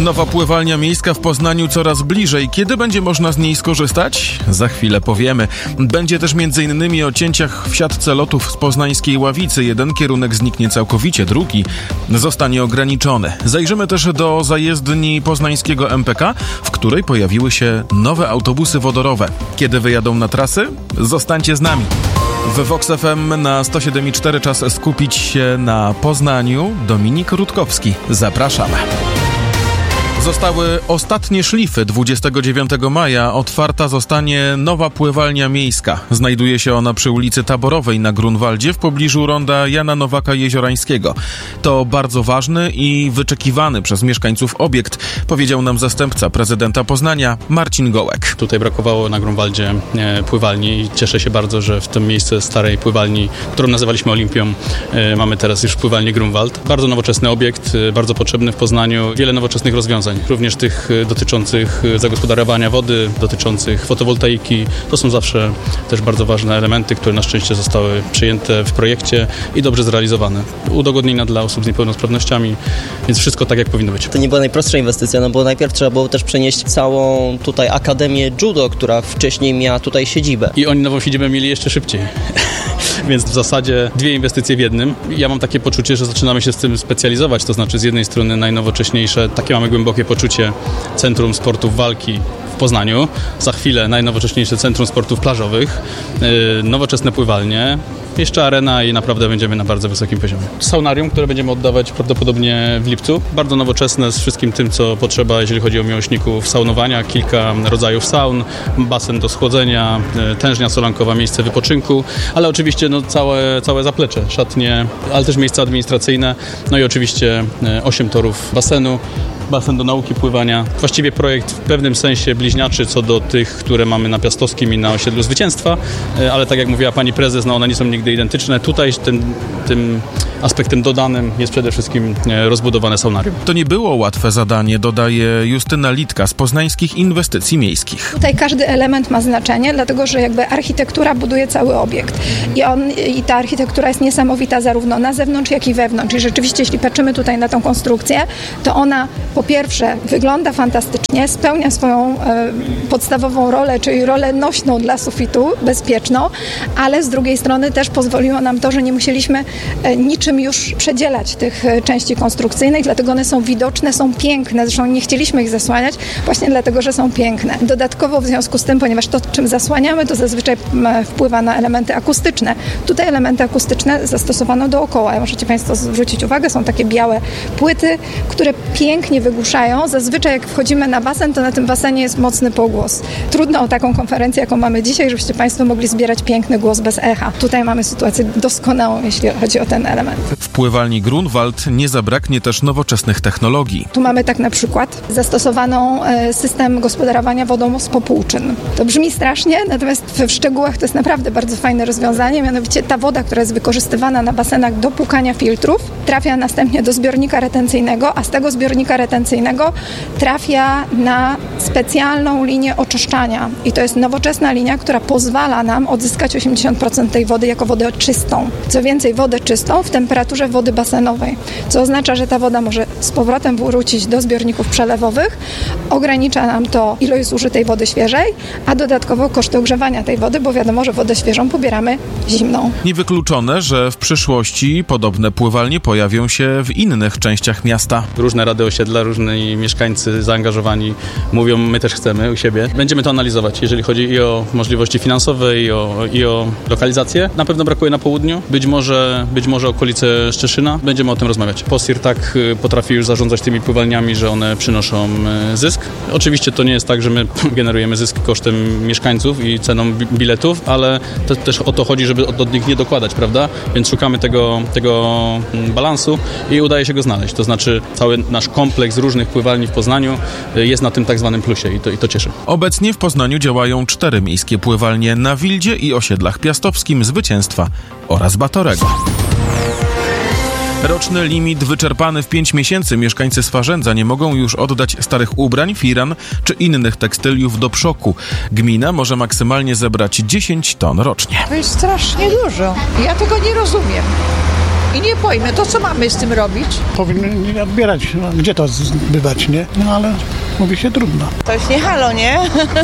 Nowa pływalnia miejska w Poznaniu coraz bliżej. Kiedy będzie można z niej skorzystać? Za chwilę powiemy. Będzie też m.in. o cięciach w siatce lotów z poznańskiej Ławicy. Jeden kierunek zniknie całkowicie, drugi zostanie ograniczony. Zajrzymy też do zajezdni poznańskiego MPK, w której pojawiły się nowe autobusy wodorowe. Kiedy wyjadą na trasy? Zostańcie z nami. W Vox FM na 107,4 czas skupić się na Poznaniu. Dominik Rutkowski. Zapraszamy. Zostały ostatnie szlify. 29 maja otwarta zostanie nowa pływalnia miejska. Znajduje się ona przy ulicy Taborowej na Grunwaldzie w pobliżu ronda Jana Nowaka-Jeziorańskiego. To bardzo ważny i wyczekiwany przez mieszkańców obiekt, powiedział nam zastępca prezydenta Poznania Marcin Gołek. Tutaj brakowało na Grunwaldzie pływalni i cieszę się bardzo, że w tym miejscu starej pływalni, którą nazywaliśmy Olimpią, mamy teraz już pływalnię Grunwald. Bardzo nowoczesny obiekt, bardzo potrzebny w Poznaniu. Wiele nowoczesnych rozwiązań. Również tych dotyczących zagospodarowania wody, dotyczących fotowoltaiki. To są zawsze też bardzo ważne elementy, które na szczęście zostały przyjęte w projekcie i dobrze zrealizowane. Udogodnienia dla osób z niepełnosprawnościami, więc wszystko tak, jak powinno być. To nie była najprostsza inwestycja, no bo najpierw trzeba było też przenieść całą tutaj Akademię Judo, która wcześniej miała tutaj siedzibę. I oni nową siedzibę mieli jeszcze szybciej. Więc w zasadzie dwie inwestycje w jednym. Ja mam takie poczucie, że zaczynamy się z tym specjalizować, to znaczy z jednej strony najnowocześniejsze, takie mamy głębokie poczucie Centrum Sportów Walki w Poznaniu, za chwilę najnowocześniejsze Centrum Sportów Plażowych, nowoczesne pływalnie, jeszcze arena i naprawdę będziemy na bardzo wysokim poziomie. Saunarium, które będziemy oddawać prawdopodobnie w lipcu. Bardzo nowoczesne z wszystkim tym, co potrzeba, jeżeli chodzi o miłośników saunowania. Kilka rodzajów saun, basen do schłodzenia, tężnia solankowa, miejsce wypoczynku, ale oczywiście całe zaplecze, szatnie, ale też miejsca administracyjne, no i oczywiście 8 torów basenu. Basen do nauki pływania. Właściwie projekt w pewnym sensie bliźniaczy co do tych, które mamy na Piastowskim i na osiedlu Zwycięstwa, ale tak jak mówiła pani prezes, one nie są nigdy identyczne. Tutaj tym aspektem dodanym jest przede wszystkim rozbudowane saunarium. To nie było łatwe zadanie, dodaje Justyna Litka z Poznańskich Inwestycji Miejskich. Tutaj każdy element ma znaczenie, dlatego że jakby architektura buduje cały obiekt. I ta architektura jest niesamowita zarówno na zewnątrz, jak i wewnątrz. I rzeczywiście, jeśli patrzymy tutaj na tą konstrukcję, to ona po pierwsze wygląda fantastycznie, spełnia swoją podstawową rolę, czyli rolę nośną dla sufitu, bezpieczną, ale z drugiej strony też pozwoliło nam to, że nie musieliśmy niczym już przedzielać tych części konstrukcyjnych, dlatego one są widoczne, są piękne. Zresztą nie chcieliśmy ich zasłaniać właśnie dlatego, że są piękne. Dodatkowo w związku z tym, ponieważ to, czym zasłaniamy, to zazwyczaj wpływa na elementy akustyczne. Tutaj elementy akustyczne zastosowano dookoła. Możecie Państwo zwrócić uwagę, są takie białe płyty, które pięknie wygłuszają. Zazwyczaj jak wchodzimy na basen, to na tym basenie jest mocny pogłos. Trudno o taką konferencję, jaką mamy dzisiaj, żebyście Państwo mogli zbierać piękny głos bez echa. Tutaj mamy sytuację doskonałą, jeśli chodzi o ten element. W pływalni Grunwald nie zabraknie też nowoczesnych technologii. Tu mamy tak na przykład zastosowaną system gospodarowania wodą z popłuczyn. To brzmi strasznie, natomiast w szczegółach to jest naprawdę bardzo fajne rozwiązanie. Mianowicie ta woda, która jest wykorzystywana na basenach do płukania filtrów, trafia następnie do zbiornika retencyjnego, a z tego zbiornika retencyjnego trafia na specjalną linię oczyszczania. I to jest nowoczesna linia, która pozwala nam odzyskać 80% tej wody jako wodę czystą. Co więcej, wodę czystą w temperaturze wody basenowej, co oznacza, że ta woda może z powrotem wrócić do zbiorników przelewowych. Ogranicza nam to ilość zużytej wody świeżej, a dodatkowo koszty ogrzewania tej wody, bo wiadomo, że wodę świeżą pobieramy zimną. Niewykluczone, że w przyszłości podobne pływalnie pojawią się w innych częściach miasta. Różne rady osiedla, różni mieszkańcy zaangażowani mówią, my też chcemy u siebie. Będziemy to analizować, jeżeli chodzi i o możliwości finansowe, i o lokalizację. Na pewno brakuje na południu, być może okolice Szczeszyna. Będziemy o tym rozmawiać. POSIR tak potrafi już zarządzać tymi pływalniami, że one przynoszą zysk. Oczywiście to nie jest tak, że my generujemy zysk kosztem mieszkańców i ceną biletów, ale to też o to chodzi, żeby od nich nie dokładać, prawda? Więc szukamy tego balansu i udaje się go znaleźć. To znaczy cały nasz kompleks różnych pływalni w Poznaniu jest na tym tak zwanym plusie i to cieszy. Obecnie w Poznaniu działają 4 miejskie pływalnie na Wildzie i osiedlach Piastowskim, Zwycięstwa oraz Batorego. Roczny limit wyczerpany w 5 miesięcy. Mieszkańcy Swarzędza nie mogą już oddać starych ubrań, firan czy innych tekstyliów do przoku. Gmina może maksymalnie zebrać 10 ton rocznie. To jest strasznie dużo. Ja tego nie rozumiem. i nie pojmę, to co mamy z tym robić? Powinni nie odbierać, gdzie to zbywać, nie? No ale mówi się trudno. To już nie halo, nie?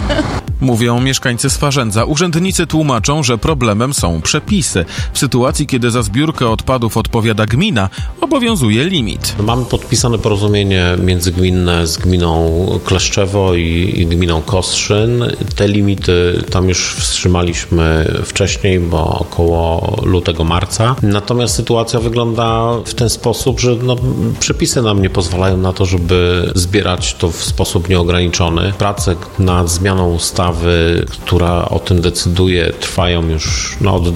Mówią mieszkańcy Swarzędza. Urzędnicy tłumaczą, że problemem są przepisy. W sytuacji, kiedy za zbiórkę odpadów odpowiada gmina, obowiązuje limit. Mamy podpisane porozumienie międzygminne z gminą Kleszczewo i gminą Kostrzyn. Te limity tam już wstrzymaliśmy wcześniej, bo około lutego, marca. Natomiast sytuacja wygląda w ten sposób, że przepisy nam nie pozwalają na to, żeby zbierać to w sposób nieograniczony. Prace nad zmianą ustawy, która o tym decyduje, trwają już od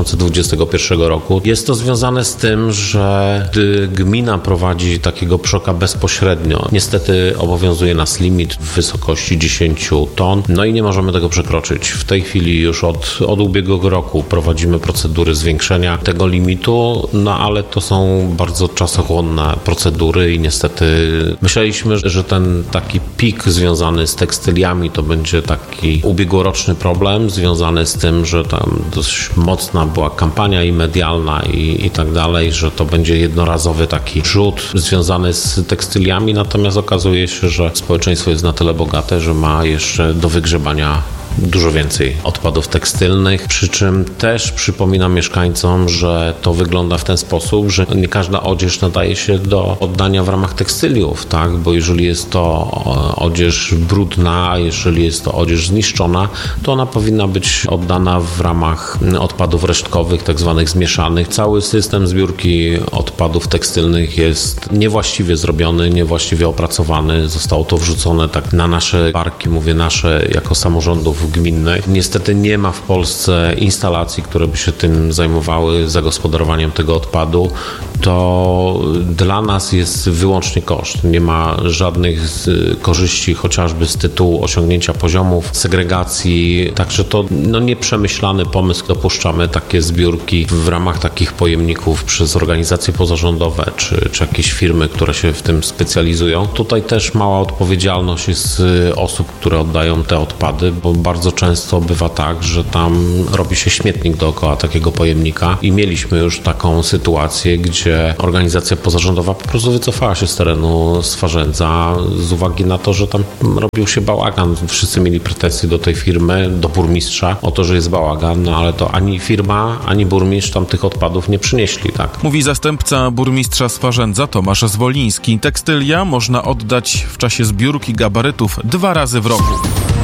2021 roku. Jest to związane z tym, że gdy gmina prowadzi takiego przoka bezpośrednio, niestety obowiązuje nas limit w wysokości 10 ton, i nie możemy tego przekroczyć. W tej chwili już od ubiegłego roku prowadzimy procedury zwiększenia tego limitu, ale to są bardzo czasochłonne procedury i niestety myśleliśmy, że ten taki pik związany z tekstyliami to będzie taki ubiegłoroczny problem związany z tym, że tam dość mocna była kampania i medialna i tak dalej, że to będzie jednorazowy taki rzut związany z tekstyliami, natomiast okazuje się, że społeczeństwo jest na tyle bogate, że ma jeszcze do wygrzebania dużo więcej odpadów tekstylnych, przy czym też przypominam mieszkańcom, że to wygląda w ten sposób, że nie każda odzież nadaje się do oddania w ramach tekstyliów, tak? Bo jeżeli jest to odzież brudna, jeżeli jest to odzież zniszczona, to ona powinna być oddana w ramach odpadów resztkowych, tak zwanych zmieszanych. Cały system zbiórki odpadów tekstylnych jest niewłaściwie zrobiony, niewłaściwie opracowany. Zostało to wrzucone tak na nasze barki, mówię nasze jako samorządów gminnych. Niestety nie ma w Polsce instalacji, które by się tym zajmowały, zagospodarowaniem tego odpadu. To dla nas jest wyłącznie koszt. Nie ma żadnych korzyści, chociażby z tytułu osiągnięcia poziomów segregacji. Także to nieprzemyślany pomysł. Dopuszczamy takie zbiórki w ramach takich pojemników przez organizacje pozarządowe czy jakieś firmy, które się w tym specjalizują. Tutaj też mała odpowiedzialność jest osób, które oddają te odpady, bo bardzo często bywa tak, że tam robi się śmietnik dookoła takiego pojemnika i mieliśmy już taką sytuację, gdzie organizacja pozarządowa po prostu wycofała się z terenu Swarzędza z uwagi na to, że tam robił się bałagan. Wszyscy mieli pretensje do tej firmy, do burmistrza o to, że jest bałagan, ale to ani firma, ani burmistrz tam tych odpadów nie przynieśli, tak? Mówi zastępca burmistrza Swarzędza Tomasz Zwoliński. Tekstylia można oddać w czasie zbiórki gabarytów 2 razy w roku.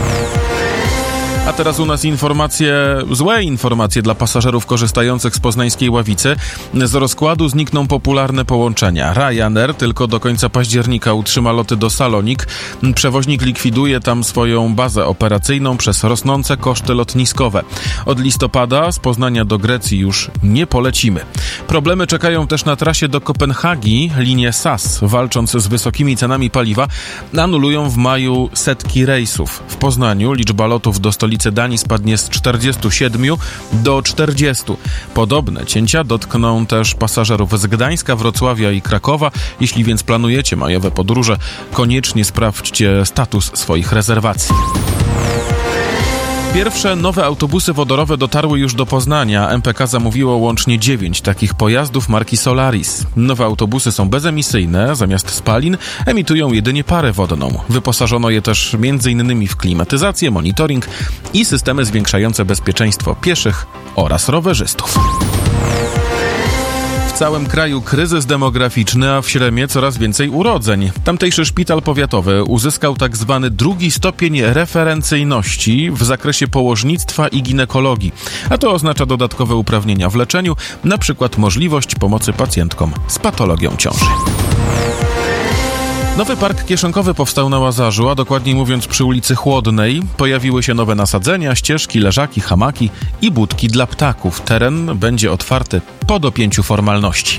A teraz u nas złe informacje dla pasażerów korzystających z poznańskiej Ławicy. Z rozkładu znikną popularne połączenia. Ryanair tylko do końca października utrzyma loty do Salonik. Przewoźnik likwiduje tam swoją bazę operacyjną przez rosnące koszty lotniskowe. Od listopada z Poznania do Grecji już nie polecimy. Problemy czekają też na trasie do Kopenhagi. Linie SAS, walcząc z wysokimi cenami paliwa, anulują w maju setki rejsów. W Poznaniu liczba lotów do stolicy Danii spadnie z 47 do 40. Podobne cięcia dotkną też pasażerów z Gdańska, Wrocławia i Krakowa. Jeśli więc planujecie majowe podróże, koniecznie sprawdźcie status swoich rezerwacji. Pierwsze nowe autobusy wodorowe dotarły już do Poznania. MPK zamówiło łącznie 9 takich pojazdów marki Solaris. Nowe autobusy są bezemisyjne, zamiast spalin emitują jedynie parę wodną. Wyposażono je też m.in. w klimatyzację, monitoring i systemy zwiększające bezpieczeństwo pieszych oraz rowerzystów. W całym kraju kryzys demograficzny, a w Śremie coraz więcej urodzeń. Tamtejszy szpital powiatowy uzyskał tak zwany 2. stopień referencyjności w zakresie położnictwa i ginekologii, a to oznacza dodatkowe uprawnienia w leczeniu, na przykład możliwość pomocy pacjentkom z patologią ciąży. Nowy park kieszonkowy powstał na Łazarzu, a dokładniej mówiąc przy ulicy Chłodnej. Pojawiły się nowe nasadzenia, ścieżki, leżaki, hamaki i budki dla ptaków. Teren będzie otwarty po dopięciu formalności.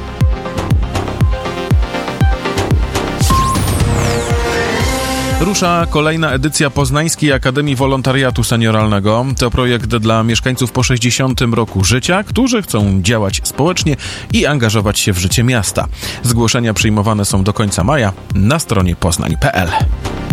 Rusza kolejna edycja Poznańskiej Akademii Wolontariatu Senioralnego. To projekt dla mieszkańców po 60 roku życia, którzy chcą działać społecznie i angażować się w życie miasta. Zgłoszenia przyjmowane są do końca maja na stronie poznań.pl.